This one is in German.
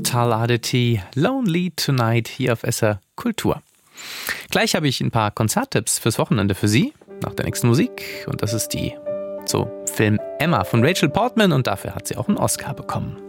Total Oddity, Lonely Tonight hier auf SR Kultur. Gleich habe ich ein paar Konzerttipps fürs Wochenende für Sie, nach der nächsten Musik. Und das ist die Film Emma von Rachel Portman und dafür hat sie auch einen Oscar bekommen.